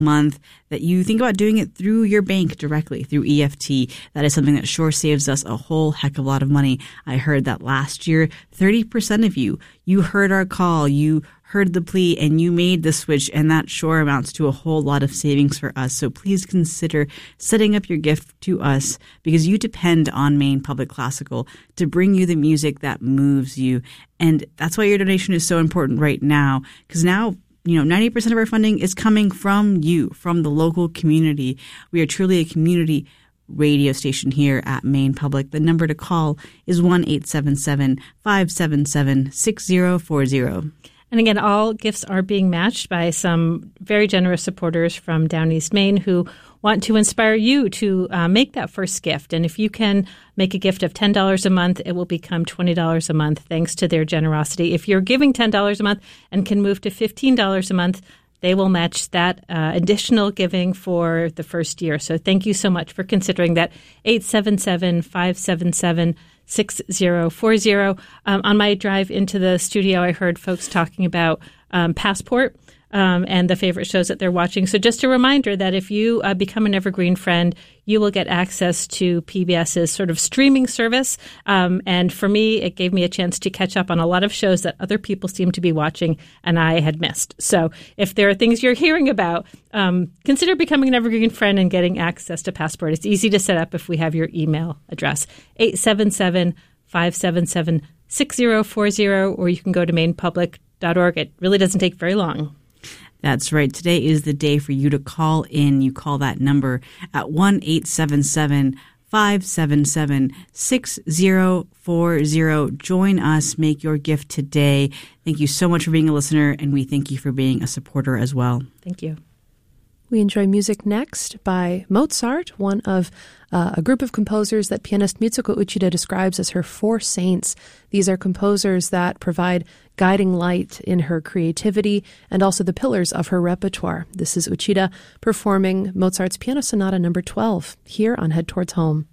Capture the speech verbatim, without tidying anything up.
month, that you think about doing it through your bank directly, through E F T. That is something that sure saves us a whole heck of a lot of money. I heard that last year, thirty percent of you, you heard our call, you heard the plea, and you made the switch, and that sure amounts to a whole lot of savings for us. So please consider setting up your gift to us, because you depend on Maine Public Classical to bring you the music that moves you. And that's why your donation is so important right now, because now, you know, ninety percent of our funding is coming from you, from the local community. We are truly a community radio station here at Maine Public. The number to call is one eight seven seven, five seven seven, six zero four zero. And again, all gifts are being matched by some very generous supporters from Down East Maine who want to inspire you to uh, make that first gift. And if you can make a gift of ten dollars a month, it will become twenty dollars a month thanks to their generosity. If you're giving ten dollars a month and can move to fifteen dollars a month, they will match that uh, additional giving for the first year. So thank you so much for considering that. eight seven seven, five seven seven, six zero four zero. Um, on my drive into the studio, I heard folks talking about um, Passport um, and the favorite shows that they're watching. So just a reminder that if you uh, become an Evergreen friend, you will get access to PBS's sort of streaming service. Um, and for me, it gave me a chance to catch up on a lot of shows that other people seem to be watching and I had missed. So if there are things you're hearing about, um, consider becoming an Evergreen friend and getting access to Passport. It's easy to set up if we have your email address, eight seven seven, five seven seven, six zero four zero, or you can go to maine public dot org. It really doesn't take very long. That's right. Today is the day for you to call in. You call that number at one eight seven seven, five seven seven, six zero four zero. Join us. Make your gift today. Thank you so much for being a listener, and we thank you for being a supporter as well. Thank you. We enjoy music next by Mozart, one of uh, a group of composers that pianist Mitsuko Uchida describes as her four saints. These are composers that provide guiding light in her creativity and also the pillars of her repertoire. This is Uchida performing Mozart's Piano Sonata number twelve here on Head Towards Home.